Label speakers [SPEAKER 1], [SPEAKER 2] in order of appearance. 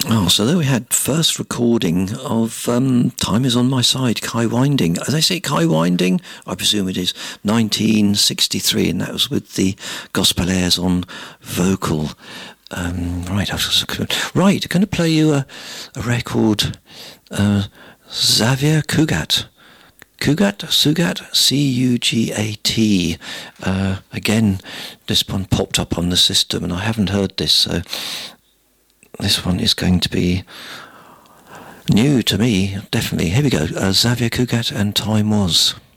[SPEAKER 1] Oh, so there we had first recording of Time Is On My Side, Kai Winding. As I say Kai Winding, I presume it is 1963, and that was with the Gospel Airs on vocal. Right, going to play you a record, Xavier Cugat. Cugat, C-U-G-A-T. Again, this one popped up on the system, and I haven't heard this, so this one is going to be new to me, definitely. Here we go, Xavier Cugat and Time Was.